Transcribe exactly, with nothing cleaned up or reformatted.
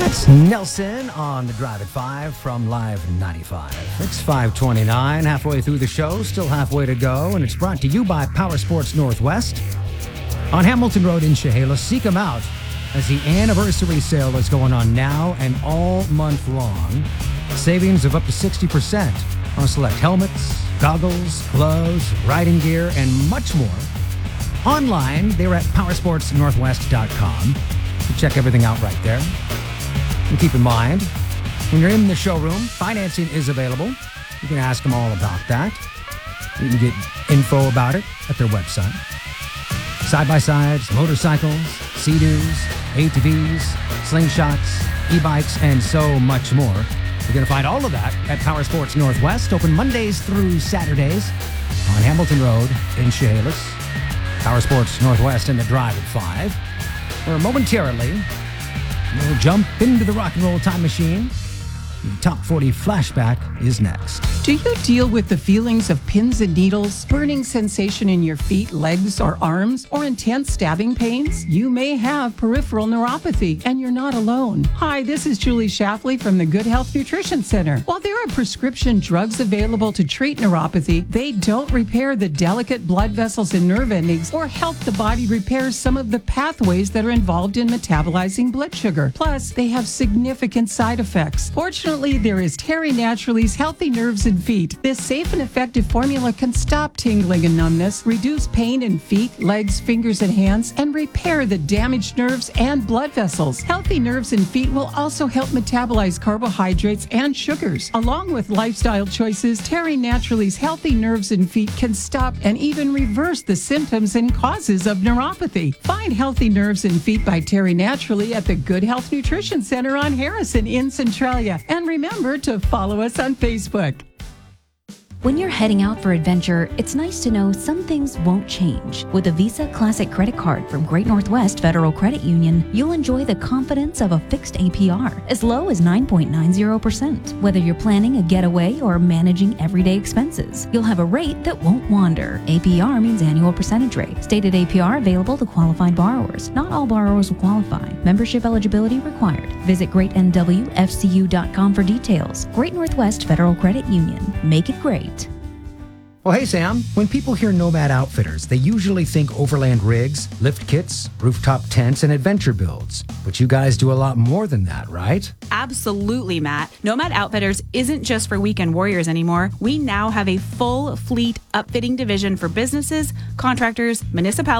That's Nelson on the Drive at five from Live ninety-five. It's five twenty-nine, halfway through the show, still halfway to go, and it's brought to you by Power Sports Northwest. On Hamilton Road in Chehalis, seek them out as the anniversary sale is going on now and all month long. Savings of up to sixty percent on select helmets, goggles, gloves, riding gear, and much more. Online, they're at powersports northwest dot com. So check everything out right there. And keep in mind, when you're in the showroom, financing is available. You can ask them all about that. You can get info about it at their website. Side-by-sides, motorcycles, Sea-Doos, A T Vs, slingshots, e-bikes, and so much more. You're going to find all of that at Power Sports Northwest, open Mondays through Saturdays on Hamilton Road in Chehalis. Power Sports Northwest in the Drive at five. Where momentarily, we'll jump into the rock and roll time machine. The Top forty Flashback is next. Do you deal with the feelings of pins and needles, burning sensation in your feet, legs, or arms, or intense stabbing pains? You may have peripheral neuropathy, and you're not alone. Hi, this is Julie Shafley from the Good Health Nutrition Center. While there are prescription drugs available to treat neuropathy, they don't repair the delicate blood vessels and nerve endings or help the body repair some of the pathways that are involved in metabolizing blood sugar. Plus, they have significant side effects. Fortunately, there is Terry Naturally's Healthy Nerves and Feet. This safe and effective formula can stop tingling and numbness, reduce pain in feet, legs, fingers, and hands, and repair the damaged nerves and blood vessels. Healthy Nerves and Feet will also help metabolize carbohydrates and sugars. Along with lifestyle choices, Terry Naturally's Healthy Nerves and Feet can stop and even reverse the symptoms and causes of neuropathy. Find Healthy Nerves and Feet by Terry Naturally at the Good Health Nutrition Center on Harrison in Centralia. And remember to follow us on Facebook. When you're heading out for adventure, it's nice to know some things won't change. With a Visa Classic Credit Card from Great Northwest Federal Credit Union, you'll enjoy the confidence of a fixed A P R, as low as nine point nine zero percent. Whether you're planning a getaway or managing everyday expenses, you'll have a rate that won't wander. A P R means annual percentage rate. Stated A P R available to qualified borrowers. Not all borrowers will qualify. Membership eligibility required. Visit great n w f c u dot com for details. Great Northwest Federal Credit Union. Make it great. Well, hey, Sam. When people hear Nomad Outfitters, they usually think overland rigs, lift kits, rooftop tents, and adventure builds. But you guys do a lot more than that, right? Absolutely, Matt. Nomad Outfitters isn't just for weekend warriors anymore. We now have a full fleet upfitting division for businesses, contractors, municipalities,